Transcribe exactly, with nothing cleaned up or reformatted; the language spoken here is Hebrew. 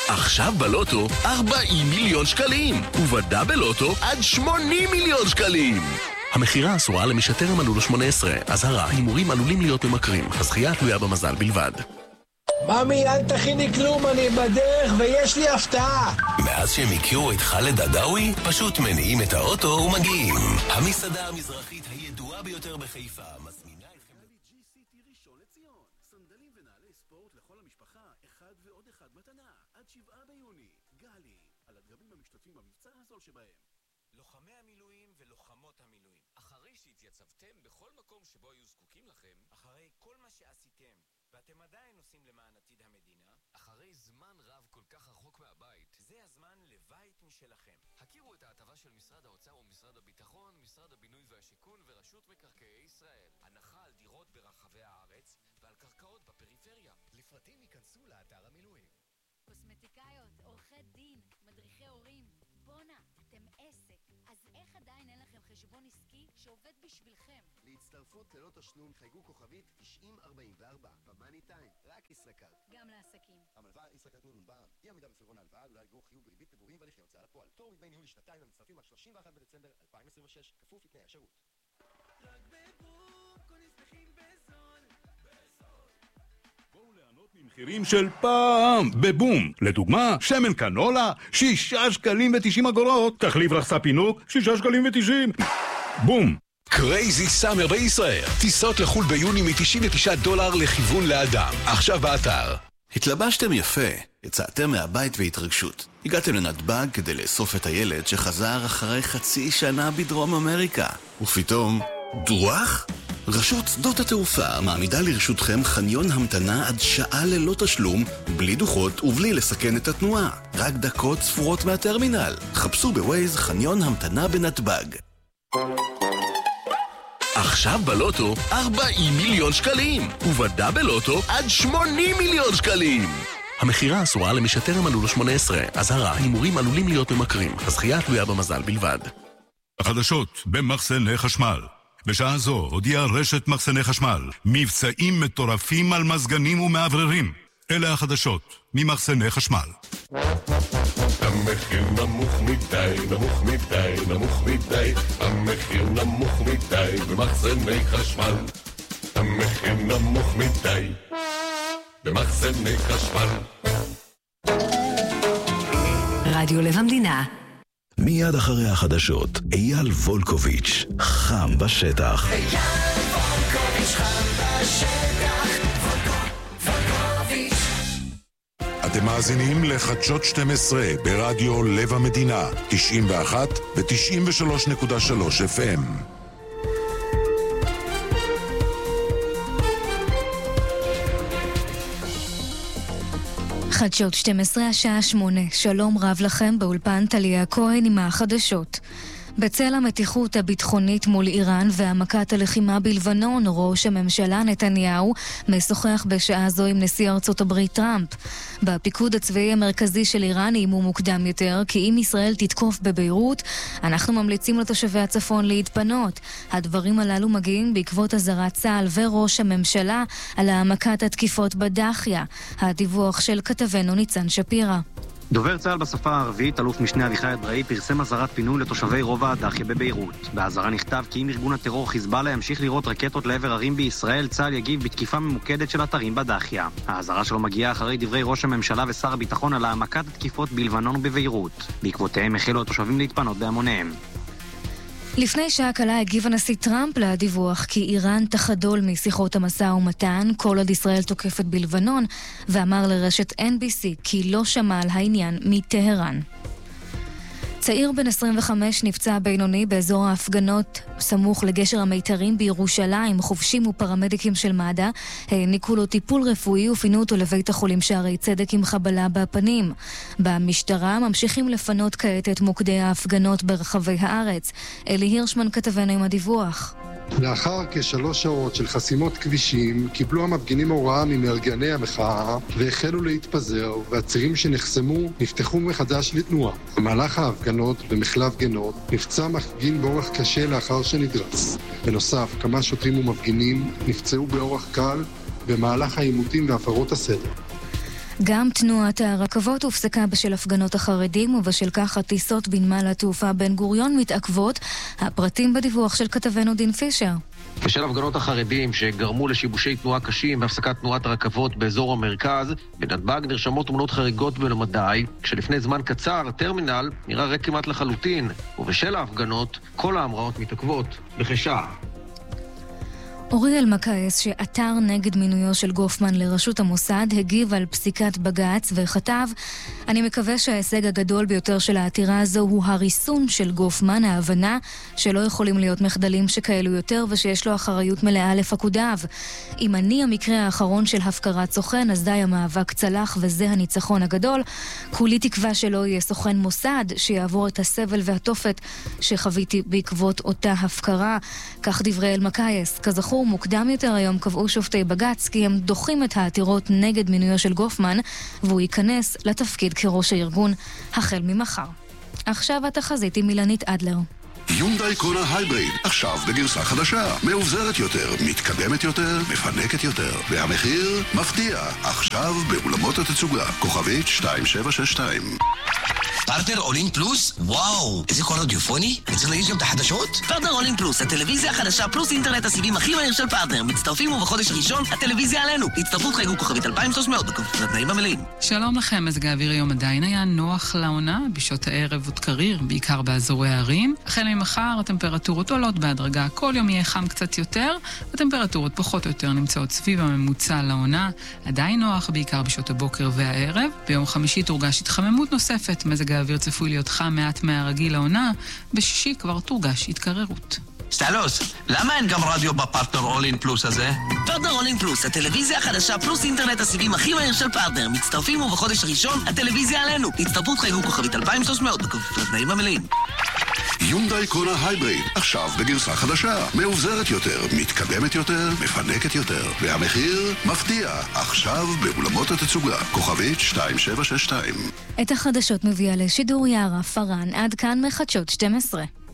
עכשיו בלוטו ארבעים מיליון שקלים, ובדאבל לוטו עד שמונים מיליון שקלים. המחירה אסורה למי שטרם מלאו לו שמונה עשרה. אזהרה, הימורים עלולים להיות ממכרים. הזכייה תלויה במזל בלבד. ממי, אל תכיני כלום, אני בדרך ויש לי הפתעה. מאז שהם הכירו את חאלד עדאווי, פשוט מניעים את האוטו ומגיעים. המסעדה המזרחית הידועה ביותר בחיפה מזמינה אתכם ג'י סי טי ראשון לציון. סנדלים ונעלי ספורט לכל המשפחה, אחד ועוד אחד מתנה, עד שבעה ביוני. גלי, על הדגמים המשתתפים במבצע הזול שבהם. לוחמי המילואים ולוחמות המילואים, אחרי שהתייצבתם בכל מקום שבו היו זקוקים לכם, אחרי כל מה שעשיתם, ואתם עדיין עושים למען עתיד המדינה, אחרי זמן רב כל כך רחוק מהבית, זה הזמן לבית משלכם. הכירו את ההטבה של משרד האוצר ומשרד הביטחון, משרד הבינוי והשיכון ורשות מקרקעי ישראל. הנחה על דירות ברחבי הארץ ועל קרקעות בפריפריה. לפרטים ייכנסו לאתר המילואים. קוסמטיקאיות, עורכי דין, מדריכי הורים. בונה, אתם עסק. אז איך עדיין אין לכם חשבון עסקי שעובד בשבילכם? להצטרפות ללא תשלום חייגו כוכבית תשעים ארבעים וארבע. במאני טיים, רק ישראכרט. גם לעסקים. המלווה ישראכרט נון בע"מ. אי עמידה בפירעון ההלוואה עלולה לגרור חיוב בריבית פיגורים והליכי הוצאה לפועל. תור מדמי ניהול לשנתיים למצטרפים עד שלושים ואחד בדצמבר אלפיים עשרים ושש, כפוף לתנאי השירות. רק בבום, קונים שמחים בזול. בזול. בואו ליהנות ממחירים של פעם בבום. לדוגמה, שמן קנולה, שישה שקלים ותשעים אגורות. תחליף לחסה פינוק, שישה שקלים ותשעים. בום. קרייזי סאמר בישראל. טיסות לחול ביוני מ-תשעים ותשעה דולר לכיוון לאדם. עכשיו באתר. התלבשתם יפה, יצאתם מהבית בהתרגשות. הגעתם לנתב"ג כדי לאסוף את הילד שחזר אחרי חצי שנה בדרום אמריקה. ופתאום, דרוח? רשות שדות התעופה מעמידה לרשותכם חניון המתנה עד שעה ללא תשלום, בלי דוחות ובלי לסכן את התנועה. רק דקות ספורות מהטרמינל. חפשו בווייז חניון המתנה בנתב"ג. עכשיו בלוטו ארבעים מיליון שקלים, ובדאבל לוטו עד שמונים מיליון שקלים. המחירה אסורה למי שטרם מלאו לו שמונה עשרה. אזהרה, הימורים עלולים להיות ממכרים. הזכייה תלויה במזל בלבד. החדשות במחסני חשמל. בשעה זו הודיעה רשת מחסני חשמל מבצעים מטורפים על מזגנים ומעבררים. אלה החדשות ממחסני חשמל. המחיר נמוך מדי, נמוך מדי, נמוך מדי. המחיר נמוך מדי במחסני חשמל. המחיר נמוך מדי במחסני חשמל. רדיו לב המדינה. מיד אחרי החדשות, אייל וולקוביץ', חם בשטח. אייל וולקוביץ', חם בשטח. וולקוביץ'. אתם מאזינים לחדשות שתים עשרה ברדיו לב המדינה, תשעים ואחת ו-תשעים ושלוש נקודה שלוש אף אם. חדשות שתים עשרה השעה שמונה. שלום רב לכם, באולפן טליה כהן עם החדשות. בצל המתיחות הביטחונית מול איראן והעמקת הלחימה בלבנון, ראש הממשלה נתניהו משוחח בשעה זו עם נשיא ארצות הברית טראמפ. בפיקוד הצבאי המרכזי של איראן איימו מוקדם יותר כי אם ישראל תתקוף בביירות, אנחנו ממליצים לתושבי הצפון להתפנות. הדברים הללו מגיעים בעקבות אזהרת צה"ל וראש הממשלה על העמקת התקיפות בדחיה. הדיווח של כתבנו ניצן שפירא. דובר צה"ל בשפה הערבית, אלוף משנה אביחי אדראי, פרסם אזהרת פינוי לתושבי רובע הדחיה בביירות. באזהרה נכתב כי אם ארגון הטרור חיזבאללה ימשיך לירות רקטות לעבר ערים בישראל, צה"ל יגיב בתקיפה ממוקדת של אתרים בדחיה. האזהרה שלו מגיעה אחרי דברי ראש הממשלה ושר הביטחון על העמקת התקיפות בלבנון ובביירות. בעקבותיהם החלו התושבים להתפנות בהמוניהם. לפני שעה קלה הגיב הנשיא טראמפ לדיווח כי איראן תחדול משיחות המשא ומתן כל עוד ישראל תוקפת בלבנון, ואמר לרשת אן בי סי כי לא שמע על העניין מטהרן. צעיר בן עשרים וחמש נפצע בינוני באזור ההפגנות סמוך לגשר המיתרים בירושלים. חובשים ופרמדיקים של מד"א העניקו לו טיפול רפואי ופינו אותו לבית החולים שערי צדק עם חבלה בפנים. במשטרה ממשיכים לפנות כעת את מוקדי ההפגנות ברחבי הארץ. אלי הירשמן כתבנו עם הדיווח. לאחר כשלוש שעות של חסימות כבישים, קיבלו המפגינים הוראה ממארגני המחאה והחלו להתפזר, והצירים שנחסמו נפתחו מחדש לתנועה. במהלך ההפגנות במחלף גנות נפצע מפגין באורח קשה לאחר שנדרס. בנוסף, כמה שוטרים ומפגינים נפצעו באורח קל במהלך העימותים והפרות הסדר. גם תנועת הרכבות הופסקה בשל הפגנות החרדים, ובשל כך הטיסות בנמל התעופה בן גוריון מתעכבות. הפרטים בדיווח של כתבנו דין פישר. בשל הפגנות החרדים שגרמו לשיבושי תנועה קשים והפסקת תנועת הרכבות באזור המרכז, בנתב"ג נרשמות תמונות חריגות ולמדי, כשלפני זמן קצר הטרמינל נראה ריק כמעט לחלוטין, ובשל ההפגנות כל ההמראות מתעכבות בחשעה. אוריאל מקייס, שעתר נגד מינויו של גופמן לראשות המוסד, הגיב על פסיקת בג"ץ וכתב: אני מקווה שההישג הגדול ביותר של העתירה הזו הוא הריסון של גופמן, ההבנה שלא יכולים להיות מחדלים שכאלו יותר ושיש לו אחריות מלאה לפקודיו. אם אני המקרה האחרון של הפקרת סוכן, אז די המאבק צלח וזה הניצחון הגדול. כולי תקווה שלא יהיה סוכן מוסד שיעבור את הסבל והתופת שחוויתי בעקבות אותה הפקרה. כך דברי אל מקייס. כזכור, מוקדם יותר היום קבעו שופטי בג"ץ כי הם דוחים את העתירות נגד מינויו של גופמן, והוא ייכנס לתפקיד כראש הארגון החל ממחר. עכשיו התחזית עם אילנית אדלר. יונדאי קונה הייבריד, עכשיו בגרסה חדשה, מאובזרת יותר, מתקדמת יותר, מפנקת יותר, והמחיר מפתיע, עכשיו באולמות התצוגה, כוכבית שתיים שבע שש שתיים. פרטנר אולין פלוס? וואו, איזה קול רדיופוני? אני צריך להגיש גם את החדשות? פרטנר אולין פלוס, הטלוויזיה החדשה פלוס אינטרנט הסיבים הכי מהיר של פרטנר. מצטרפים ובחודש הראשון הטלוויזיה עלינו. הצטרפות חייגו כוכבית אלפיים ושלוש מאות בכפוף לתנאים המלאים. שלום לכם, מזג האוויר היום עדיין היה נוח לעונה, בשעות הערב עוד קריר, בעיקר באזורי הערים. החל ממחר הטמפרטורות עולות בהדרגה, כל יום יהיה חם קצת יותר, הטמפרטורות פחות או יותר נמצאות סביב הממוצע לעונה, עדיין נוח בעיקר בשעות הבוקר והערב. ביום חמישי תורגש התחממות נוספת, מזג האוויר צפוי להיות חם מעט מהרגיל לעונה, בשישי כבר תורגש התקררות. סטלוס, למה אין גם רדיו בפרטנר אולין פלוס הזה? פרטנר אולין פלוס, הטלוויזיה החדשה פלוס אינטרנט הסיבים הכי מהיר של פרטנר. מצטרפים ובחודש הראשון הטלוויזיה עלינו. הצטרפות חייגו כוכבית אלפיים ושלוש מאות בכפוף לתנאים המלאים. יונדאי קונה הייבריד, עכשיו בגרסה חדשה, מאובזרת יותר, מתקדמת יותר, מפנקת יותר, והמחיר מפתיע, עכשיו באולמות התצוגה, כוכבית שתיים שבע שש שתיים. את החדשות מביאה לשידור יערה פרן, עד כאן מחדשות שתים עשרה.